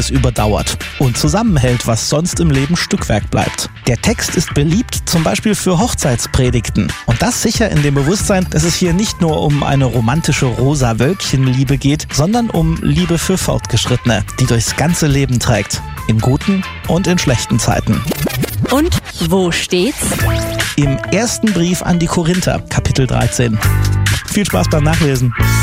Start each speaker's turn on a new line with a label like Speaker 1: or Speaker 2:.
Speaker 1: vieles überdauert und zusammenhält, was sonst im Leben Stückwerk bleibt. Der Text ist beliebt, zum Beispiel für Hochzeitspredigten. Und das sicher in dem Bewusstsein, dass es hier nicht nur um eine romantische Rosa-Wölkchen-Liebe geht, sondern um Liebe für Fortgeschrittene, die durchs ganze Leben trägt. In guten und in schlechten Zeiten.
Speaker 2: Und wo steht's?
Speaker 1: Im ersten Brief an die Korinther, Kapitel 13. Viel Spaß beim Nachlesen.